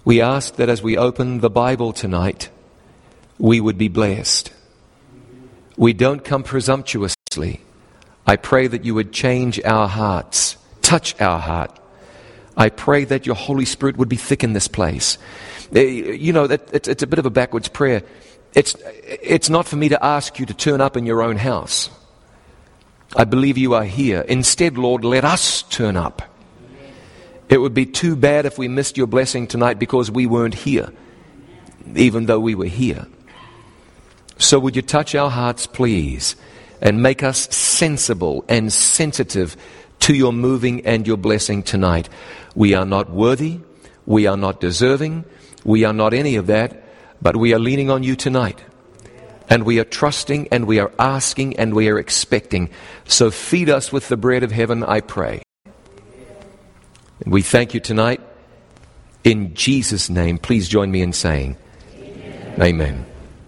We ask that as we open the Bible tonight, we would be blessed. We don't come presumptuously. I pray that you would change our hearts, touch our heart. I pray that your Holy Spirit would be thick in this place. You know, it's a bit of a backwards prayer. It's not for me to ask you to turn up in your own house. I believe you are here. Instead, Lord, let us turn up. It would be too bad if we missed your blessing tonight because we weren't here, even though we were here. So would you touch our hearts, please, and make us sensible and sensitive to your moving and your blessing tonight. We are not worthy, we are not deserving, we are not any of that, but we are leaning on you tonight. And we are trusting and we are asking and we are expecting. So feed us with the bread of heaven, I pray. And we thank you tonight. In Jesus' name, please join me in saying, Amen.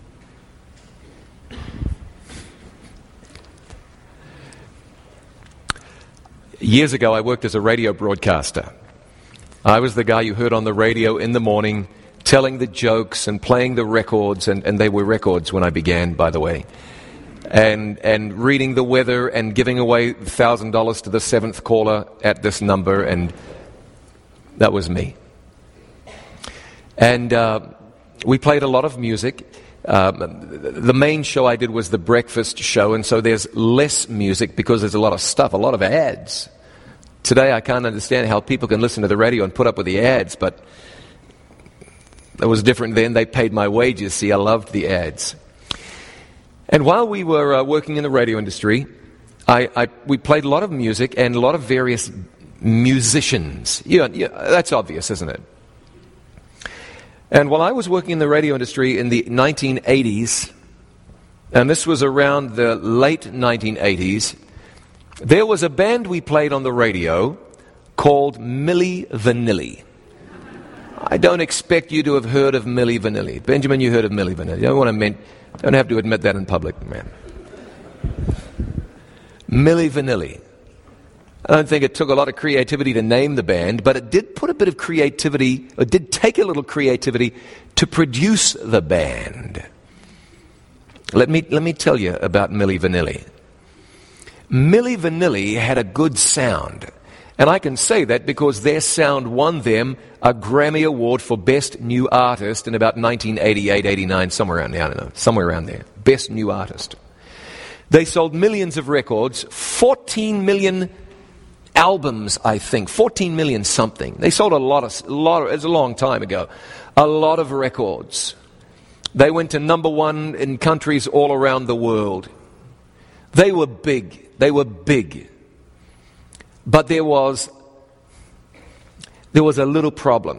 Years ago, I worked as a radio broadcaster. I was the guy you heard on the radio in the morning, telling the jokes and playing the records, and they were records when I began, by the way, and reading the weather and giving away $1,000 to the seventh caller at this number, and that was me. And we played a lot of music. The main show I did was the breakfast show, and so there's less music because there's a lot of stuff, a lot of ads. Today I can't understand how people can listen to the radio and put up with the ads, but it was different then. They paid my wages. See, I loved the ads. And while we were working in the radio industry, we played a lot of music and a lot of various musicians. Yeah, that's obvious, isn't it? And while I was working in the radio industry in the 1980s, and this was around the late 1980s, there was a band we played on the radio called Milli Vanilli. I don't expect you to have heard of Milli Vanilli. Benjamin, you heard of Milli Vanilli. Don't have to admit that in public, man. Milli Vanilli. I don't think it took a lot of creativity to name the band, but it did put a bit of creativity, it did take a little creativity to produce the band. Let me tell you about Milli Vanilli. Milli Vanilli had a good sound. And I can say that because their sound won them a Grammy Award for Best New Artist in about 1988, 89, somewhere around there. I don't know, somewhere around there. Best New Artist. They sold millions of records, 14 million albums, I think, 14 million something. They sold a lot of, it's a long time ago, a lot of records. They went to number one in countries all around the world. They were big. But there was a little problem.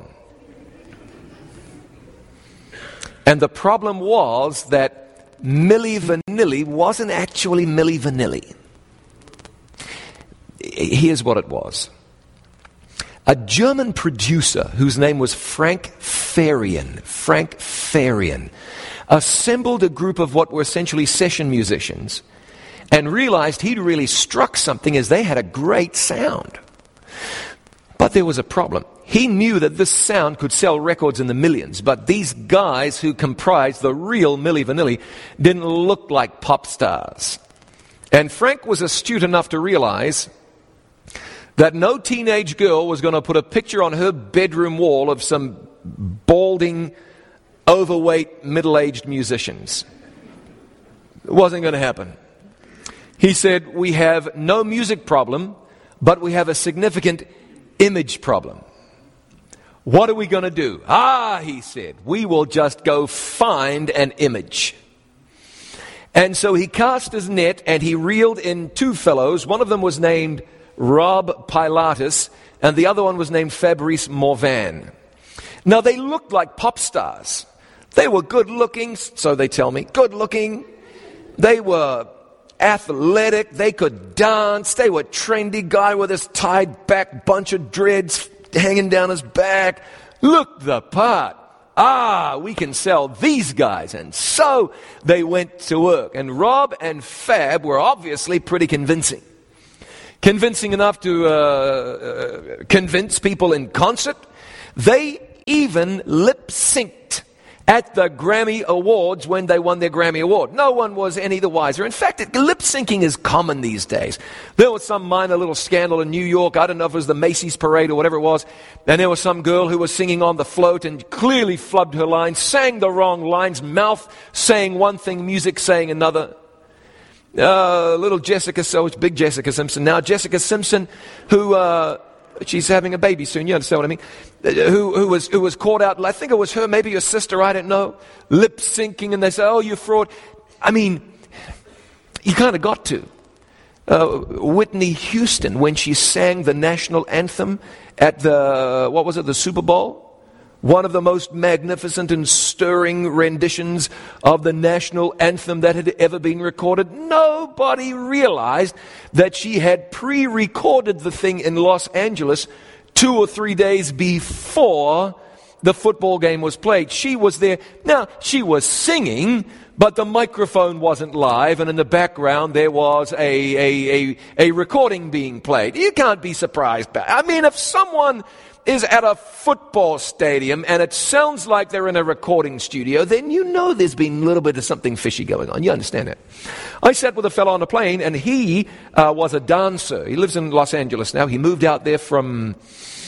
And the problem was that Milli Vanilli wasn't actually Milli Vanilli. Here's what it was. A German producer whose name was Frank Farian, assembled a group of what were essentially session musicians and realized he'd really struck something as they had a great sound. But there was a problem. He knew that this sound could sell records in the millions, but these guys who comprised the real Milli Vanilli didn't look like pop stars. And Frank was astute enough to realize that no teenage girl was going to put a picture on her bedroom wall of some balding, overweight, middle-aged musicians. It wasn't going to happen. He said, we have no music problem, but we have a significant image problem. What are we going to do? He said, we will just go find an image. And so he cast his net and he reeled in two fellows. One of them was named Rob Pilatus, and the other one was named Fabrice Morvan. Now, they looked like pop stars. They were good-looking, so they tell me, good-looking. They were athletic. They could dance. They were trendy. Guy with his tied back, bunch of dreads hanging down his back. Looked the part. We can sell these guys. And so they went to work. And Rob and Fab were obviously pretty convincing. Convincing enough to convince people in concert. They even lip-synced at the Grammy Awards when they won their Grammy Award. No one was any the wiser. In fact, lip-syncing is common these days. There was some minor little scandal in New York. I don't know if it was the Macy's parade or whatever it was. And there was some girl who was singing on the float and clearly flubbed her lines, sang the wrong lines, mouth saying one thing, music saying another. Little Jessica, so it's big Jessica Simpson. Now Jessica Simpson, who... she's having a baby soon, you understand what I mean? Who was caught out, I think it was her, maybe her sister, I don't know, lip-syncing, and they say, oh, you fraud. I mean, you kind of got to. Whitney Houston, when she sang the national anthem at the Super Bowl, one of the most magnificent and stirring renditions of the national anthem that had ever been recorded. Nobody realized that she had pre-recorded the thing in Los Angeles 2 or 3 days before the football game was played. She was there. Now, she was singing, but the microphone wasn't live, and in the background there was a recording being played. You can't be surprised. I mean, if someone is at a football stadium and it sounds like they're in a recording studio, then you know there's been a little bit of something fishy going on. You understand that? I sat with a fellow on a plane, and he was a dancer. He lives in Los Angeles now. He moved out there from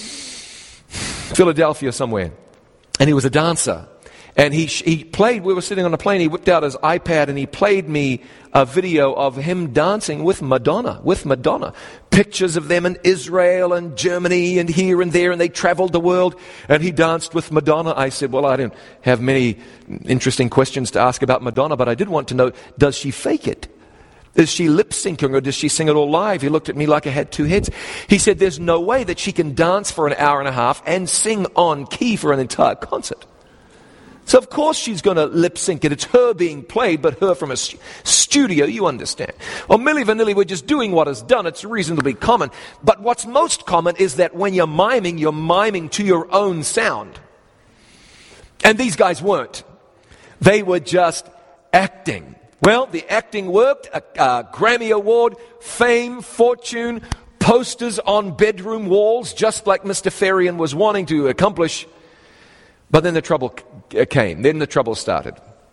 Philadelphia somewhere, and he was a dancer. And he played, we were sitting on a plane, he whipped out his iPad and he played me a video of him dancing with Madonna. Pictures of them in Israel and Germany and here and there, and they traveled the world, and he danced with Madonna. I said, well, I don't have many interesting questions to ask about Madonna, but I did want to know, does she fake it? Is she lip-syncing, or does she sing it all live? He looked at me like I had two heads. He said, there's no way that she can dance for an hour and a half and sing on key for an entire concert. So of course she's going to lip-sync it. It's her being played, but her from a studio, you understand. Well, Milli Vanilli, we're just doing what is done. It's reasonably common. But what's most common is that when you're miming to your own sound. And these guys weren't. They were just acting. Well, the acting worked. A Grammy Award, fame, fortune, posters on bedroom walls, just like Mr. Farian was wanting to accomplish. But then the trouble came. Then the trouble started.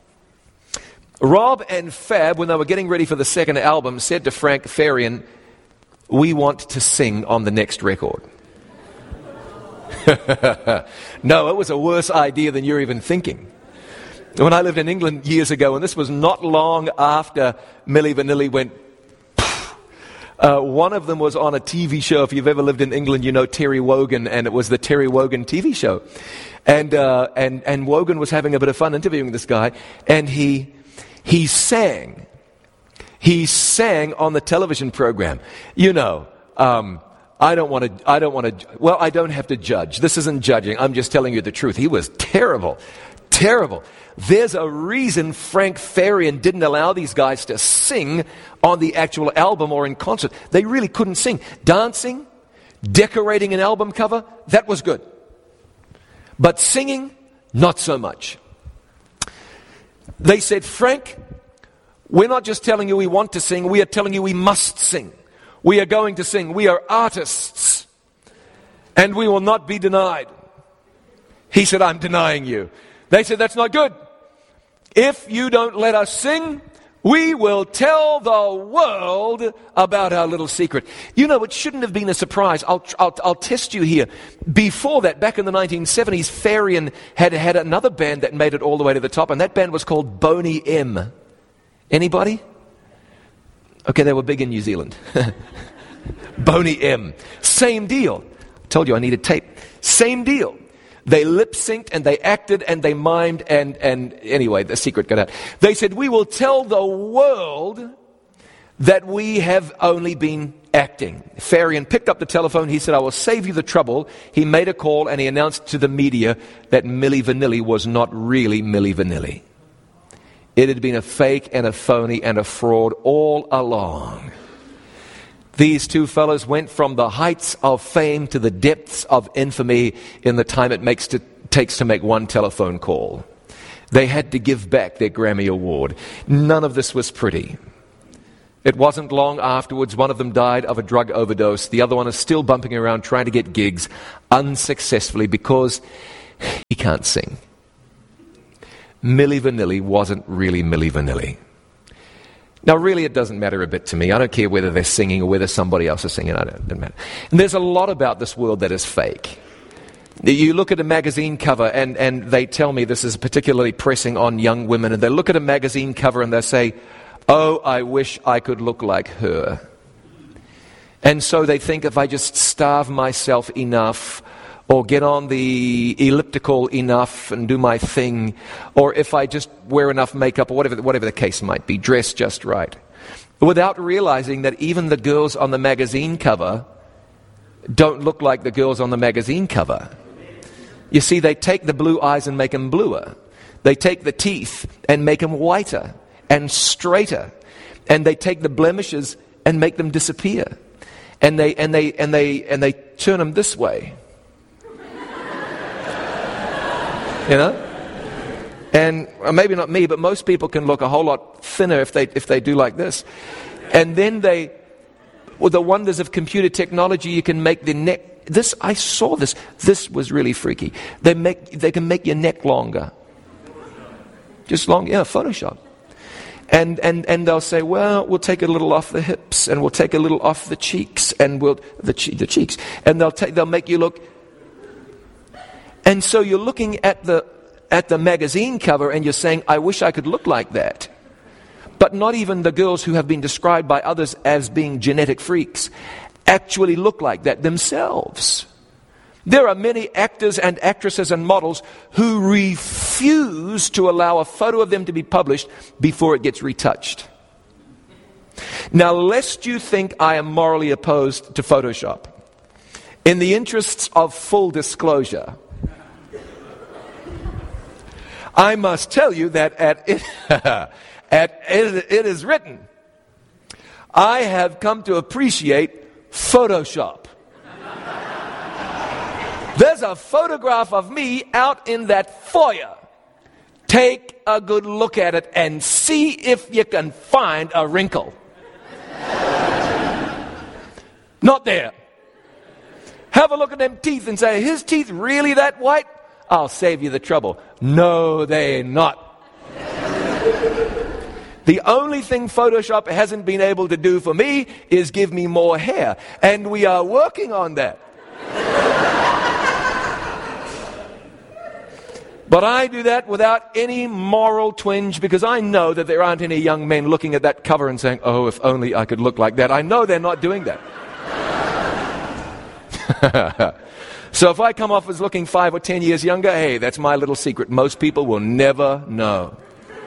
Rob and Fab, when they were getting ready for the second album, said to Frank Farian, we want to sing on the next record. No, it was a worse idea than you're even thinking. When I lived in England years ago, and this was not long after Milli Vanilli went, one of them was on a TV show. If you've ever lived in England, you know Terry Wogan, and it was the Terry Wogan TV show. And Wogan was having a bit of fun interviewing this guy, and he sang on the television program. You know, I don't have to judge. This isn't judging. I'm just telling you the truth. He was terrible. There's a reason Frank Farian didn't allow these guys to sing on the actual album or in concert. They really couldn't sing. Dancing, decorating an album cover, that was good. But singing, not so much. They said, Frank, we're not just telling you we want to sing, we are telling you we must sing. We are going to sing. We are artists. And we will not be denied. He said, I'm denying you. They said, that's not good. If you don't let us sing, we will tell the world about our little secret. You know, it shouldn't have been a surprise. I'll test you here. Before that, back in the 1970s, Farian had another band that made it all the way to the top, and that band was called Boney M. Anybody? Okay, they were big in New Zealand. Boney M. Same deal. I told you I needed tape. Same deal. They lip-synced and they acted and they mimed and anyway, the secret got out. They said, we will tell the world that we have only been acting. Farian picked up the telephone. He said, I will save you the trouble. He made a call and he announced to the media that Milli Vanilli was not really Milli Vanilli. It had been a fake and a phony and a fraud all along. These two fellows went from the heights of fame to the depths of infamy in the time it takes to make one telephone call. They had to give back their Grammy Award. None of this was pretty. It wasn't long afterwards, one of them died of a drug overdose. The other one is still bumping around trying to get gigs unsuccessfully because can't sing. Milli Vanilli wasn't really Milli Vanilli. Now, really, it doesn't matter a bit to me. I don't care whether they're singing or whether somebody else is singing. It doesn't matter. And there's a lot about this world that is fake. You look at a magazine cover, and they tell me this is particularly pressing on young women, and they look at a magazine cover and they say, "Oh, I wish I could look like her." And so they think if I just starve myself enough, or get on the elliptical enough and do my thing, or if I just wear enough makeup, or whatever the case might be, dress just right, without realizing that even the girls on the magazine cover don't look like the girls on the magazine cover. You see, they take the blue eyes and make them bluer. They take the teeth and make them whiter and straighter. And they take the blemishes and make them disappear. And they turn them this way. You know? And maybe not me, but most people can look a whole lot thinner if they do like this. And then with the wonders of computer technology, you can make the neck. I saw this. This was really freaky. They can make your neck longer. Just long, yeah, Photoshop. And they'll say, well, we'll take a little off the hips, and we'll take a little off the cheeks, and the cheeks, and they'll make you look. And so you're looking at the magazine cover and you're saying, I wish I could look like that. But not even the girls who have been described by others as being genetic freaks actually look like that themselves. There are many actors and actresses and models who refuse to allow a photo of them to be published before it gets retouched. Now, lest you think I am morally opposed to Photoshop, in the interests of full disclosure, I must tell you that it is written, I have come to appreciate Photoshop. There's a photograph of me out in that foyer. Take a good look at it and see if you can find a wrinkle. Not there. Have a look at them teeth and say, his teeth really that white? I'll save you the trouble. No, they're not. The only thing Photoshop hasn't been able to do for me is give me more hair. And we are working on that. But I do that without any moral twinge, because I know that there aren't any young men looking at that cover and saying, oh, if only I could look like that. I know they're not doing that. So if I come off as looking 5 or 10 years younger, hey, that's my little secret. Most people will never know.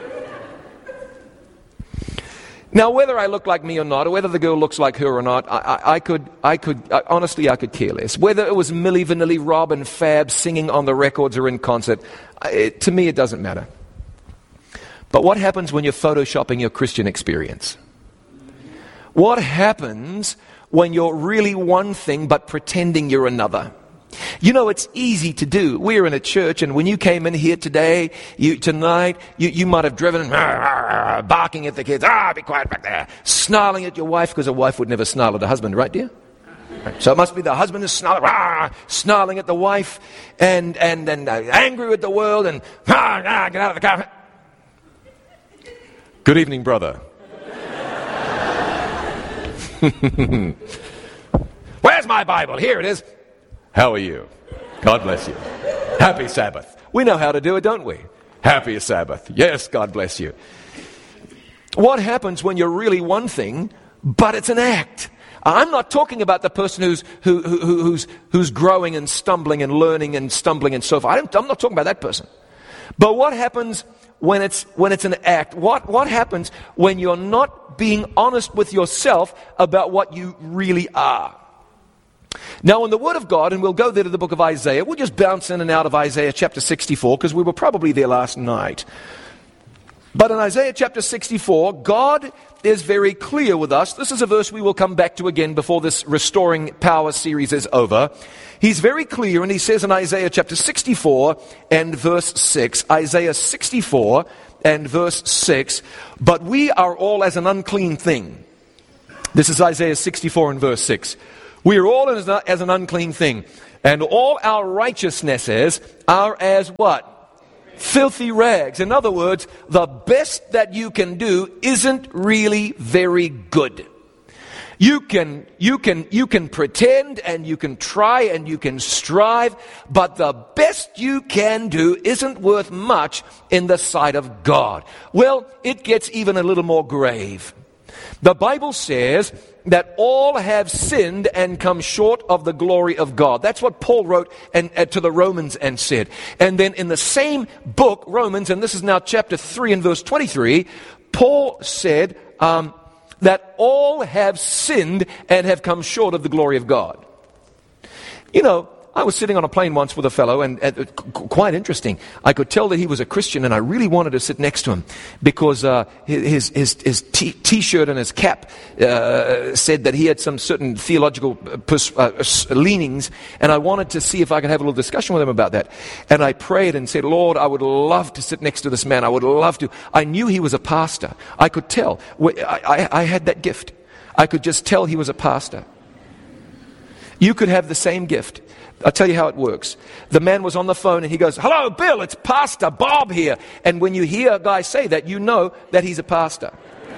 Now, whether I look like me or not, or whether the girl looks like her or not, I could honestly care less. Whether it was Milli Vanilli, Rob and Fab singing on the records or in concert, to me it doesn't matter. But what happens when you're photoshopping your Christian experience? What happens when you're really one thing but pretending you're another? You know, it's easy to do. We're in a church, and when you came in here tonight, you might have driven barking at the kids, be quiet back there, snarling at your wife, because a wife would never snarl at a husband, right, dear? So it must be the husband is snarling at the wife, and angry with the world, and get out of the car. Good evening, brother. Where's my Bible? Here it is. How are you? God bless you. Happy Sabbath. We know how to do it, don't we? Happy Sabbath. Yes, God bless you. What happens when you're really one thing, but it's an act? I'm not talking about the person who's growing and stumbling and learning and stumbling and so forth. I'm not talking about that person. But what happens when it's an act? What happens when you're not being honest with yourself about what you really are? Now, in the Word of God, and we'll go there to the book of Isaiah, we'll just bounce in and out of Isaiah chapter 64, because we were probably there last night. But in Isaiah chapter 64, God is very clear with us. This is a verse we will come back to again before this Restoring Power series is over. He's very clear, and he says in Isaiah chapter 64 and verse 6, Isaiah 64 and verse 6, but we are all as an unclean thing. This is Isaiah 64 and verse 6. We are all as an unclean thing, And all our righteousnesses are as what? Filthy rags. In other words, the best that you can do isn't really very good. You can pretend and you can try and you can strive, but the best you can do isn't worth much in the sight of God. Well, it gets even a little more grave. The Bible says that all have sinned and come short of the glory of God. That's what Paul wrote to the Romans and said. And then in the same book, Romans, and this is now chapter 3 and verse 23, Paul said that all have sinned and have come short of the glory of God. You know, I was sitting on a plane once with a fellow, and quite interesting. I could tell that he was a Christian, and I really wanted to sit next to him because his T-shirt and his cap said that he had some certain theological leanings, and I wanted to see if I could have a little discussion with him about that. And I prayed and said, Lord, I would love to sit next to this man. I would love to. I knew he was a pastor. I could tell. I had that gift. I could just tell he was a pastor. You could have the same gift. I'll tell you how it works. The man was on the phone and he goes, hello, Bill, it's Pastor Bob here. And when you hear a guy say that, you know that he's a pastor.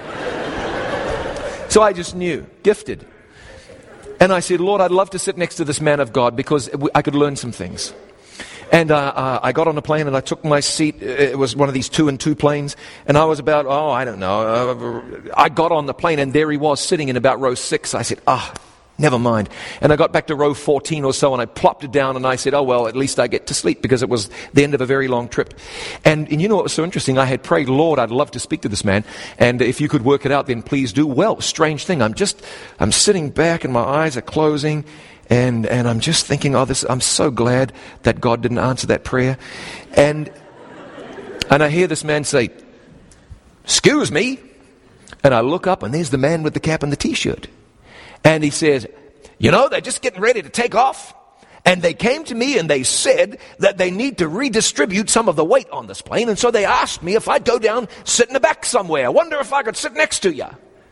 So I just knew, gifted. And I said, Lord, I'd love to sit next to this man of God because I could learn some things. And I got on a plane and I took my seat. It was one of these 2-and-2 planes. And I was about, I don't know. I got on the plane and there he was sitting in about row 6. I said, never mind. And I got back to row 14 or so and I plopped it down and I said, well, at least I get to sleep because it was the end of a very long trip. And you know what was so interesting? I had prayed, Lord, I'd love to speak to this man. And if you could work it out, then please do. Well, strange thing. I'm sitting back and my eyes are closing and I'm just thinking, I'm so glad that God didn't answer that prayer. And I hear this man say, excuse me. And I look up and there's the man with the cap and the T-shirt. And he says, they're just getting ready to take off. And they came to me and they said that they need to redistribute some of the weight on this plane. And so they asked me if I'd go down, sit in the back somewhere. I wonder if I could sit next to you.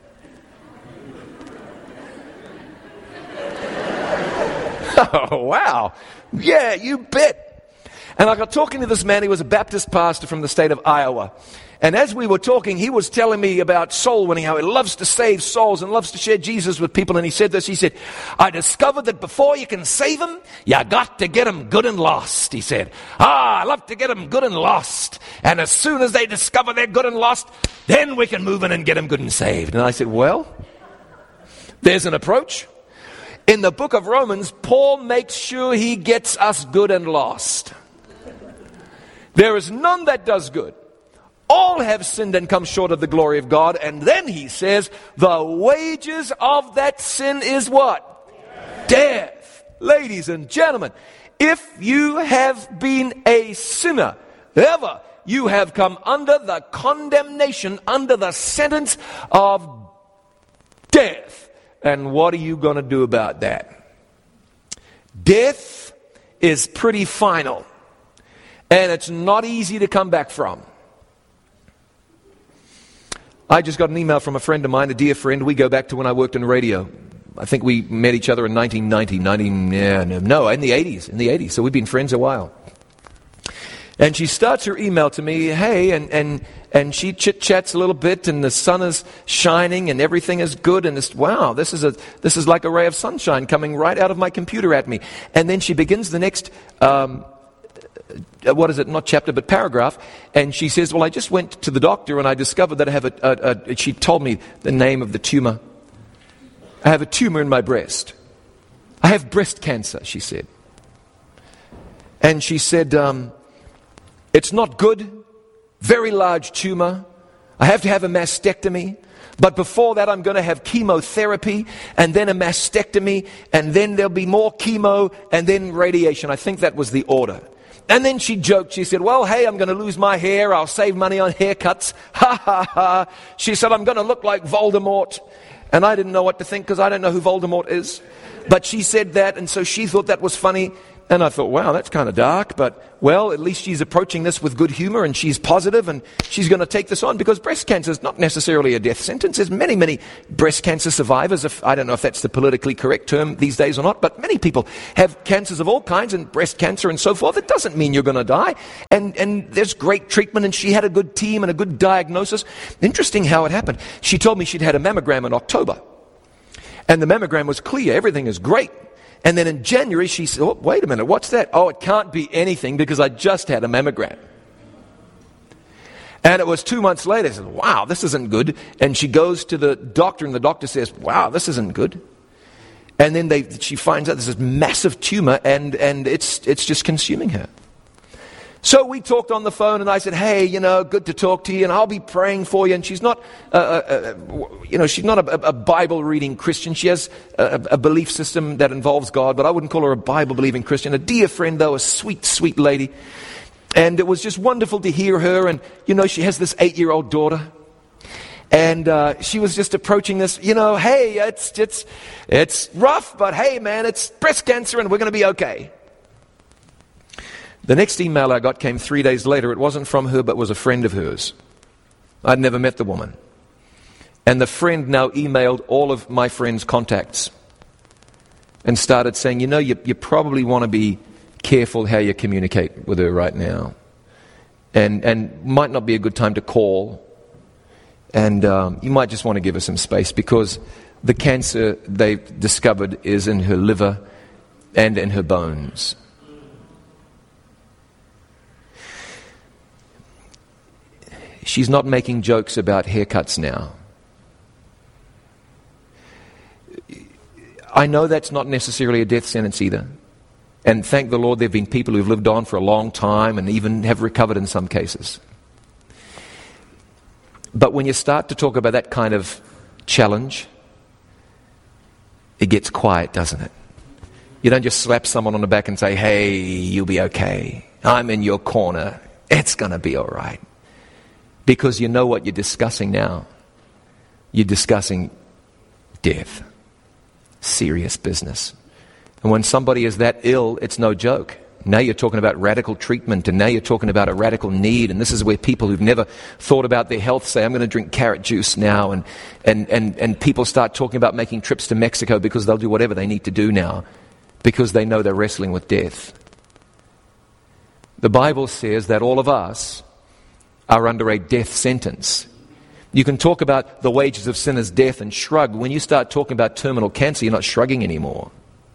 Oh, wow. Yeah, you bet. And I got talking to this man. He was a Baptist pastor from the state of Iowa. And as we were talking, he was telling me about soul winning, how he loves to save souls and loves to share Jesus with people. And he said this, he said, I discovered that before you can save them, you got to get them good and lost, he said. I love to get them good and lost. And as soon as they discover they're good and lost, then we can move in and get them good and saved. And I said, well, there's an approach. In the book of Romans, Paul makes sure he gets us good and lost. There is none that does good. All have sinned and come short of the glory of God. And then he says, the wages of that sin is what? Death. Ladies and gentlemen, if you have been a sinner, ever, you have come under the condemnation, under the sentence of death. And what are you going to do about that? Death is pretty final. And it's not easy to come back from. I just got an email from a friend of mine, a dear friend. We go back to when I worked in radio. I think we met each other in 1990, in the 80s. So we've been friends a while. And she starts her email to me, hey, and she chit-chats a little bit, and the sun is shining, and everything is good, and wow, this is like a ray of sunshine coming right out of my computer at me. And then she begins the next not chapter, but paragraph. And she says, well, I just went to the doctor and I discovered that I have she told me the name of the tumor. I have a tumor in my breast. I have breast cancer, she said. And she said, it's not good, very large tumor. I have to have a mastectomy. But before that, I'm going to have chemotherapy and then a mastectomy and then there'll be more chemo and then radiation. I think that was the order. And then she joked. She said, well, hey, I'm going to lose my hair. I'll save money on haircuts. Ha, ha, ha. She said, I'm going to look like Voldemort. And I didn't know what to think because I don't know who Voldemort is. But she said that, and so she thought that was funny. And I thought, wow, that's kind of dark, but, well, at least she's approaching this with good humor and she's positive and she's going to take this on, because breast cancer is not necessarily a death sentence. There's many, many breast cancer survivors. I don't know if that's the politically correct term these days or not, but many people have cancers of all kinds and breast cancer and so forth. It doesn't mean you're going to die. And there's great treatment, and she had a good team and a good diagnosis. Interesting how it happened. She told me she'd had a mammogram in October. And the mammogram was clear. Everything is great. And then in January, she said, oh, wait a minute, what's that? Oh, it can't be anything because I just had a mammogram. And it was 2 months later. I said, wow, this isn't good. And she goes to the doctor, and the doctor says, wow, this isn't good. And then she finds out there's this massive tumor, and it's just consuming her. So we talked on the phone, and I said, hey, good to talk to you, and I'll be praying for you. And she's not, she's not a Bible-reading Christian. She has a belief system that involves God, but I wouldn't call her a Bible-believing Christian. A dear friend, though, a sweet, sweet lady. And it was just wonderful to hear her. And, she has this 8-year-old daughter. And she was just approaching this, hey, it's rough, but hey, man, it's breast cancer, and we're going to be okay. The next email I got came 3 days later. It wasn't from her, but was a friend of hers. I'd never met the woman. And the friend now emailed all of my friend's contacts and started saying, you probably want to be careful how you communicate with her right now. And might not be a good time to call. And you might just want to give her some space, because the cancer they've discovered is in her liver and in her bones. She's not making jokes about haircuts now. I know that's not necessarily a death sentence either. And thank the Lord, there have been people who've lived on for a long time and even have recovered in some cases. But when you start to talk about that kind of challenge, it gets quiet, doesn't it? You don't just slap someone on the back and say, hey, you'll be okay. I'm in your corner. It's going to be all right. Because you know what you're discussing now. You're discussing death. Serious business. And when somebody is that ill, it's no joke. Now you're talking about radical treatment, and now you're talking about a radical need, and this is where people who've never thought about their health say, I'm going to drink carrot juice now, and people start talking about making trips to Mexico because they'll do whatever they need to do now because they know they're wrestling with death. The Bible says that all of us are under a death sentence. You can talk about the wages of sin is death and shrug. When you start talking about terminal cancer, you're not shrugging anymore.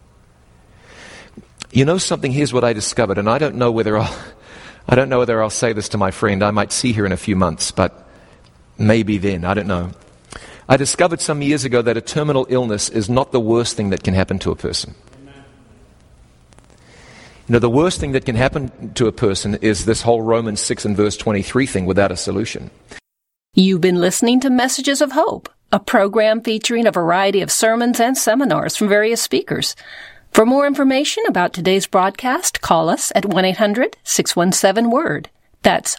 You know something? Here's what I discovered, and I don't know whether I'll say this to my friend. I might see her in a few months, but maybe then. I don't know. I discovered some years ago that a terminal illness is not the worst thing that can happen to a person. The worst thing that can happen to a person is this whole Romans 6 and verse 23 thing without a solution. You've been listening to Messages of Hope, a program featuring a variety of sermons and seminars from various speakers. For more information about today's broadcast, call us at 1-800-617-WORD. That's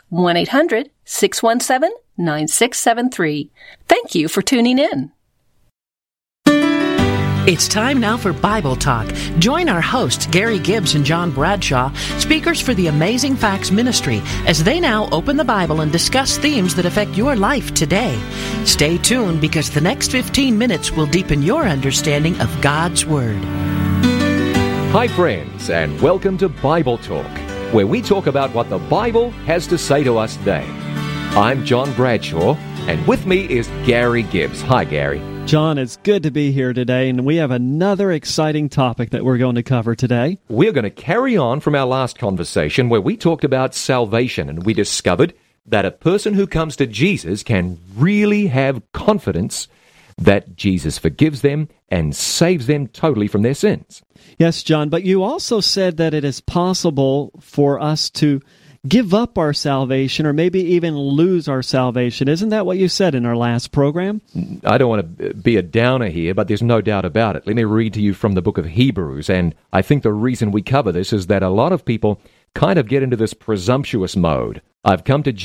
1-800-617-9673. Thank you for tuning in. It's time now for Bible Talk. Join our hosts, Gary Gibbs and John Bradshaw, speakers for the Amazing Facts Ministry, as they now open the Bible and discuss themes that affect your life today. Stay tuned, because the next 15 minutes will deepen your understanding of God's Word. Hi friends, and welcome to Bible Talk, where we talk about what the Bible has to say to us today. I'm John Bradshaw, and with me is Gary Gibbs. Hi, Gary. John, it's good to be here today, and we have another exciting topic that we're going to cover today. We're going to carry on from our last conversation where we talked about salvation, and we discovered that a person who comes to Jesus can really have confidence that Jesus forgives them and saves them totally from their sins. Yes, John, but you also said that it is possible for us to give up our salvation or maybe even lose our salvation. Isn't that what you said in our last program? I don't want to be a downer here, but there's no doubt about it. Let me read to you from the book of Hebrews, and I think the reason we cover this is that a lot of people kind of get into this presumptuous mode. I've come to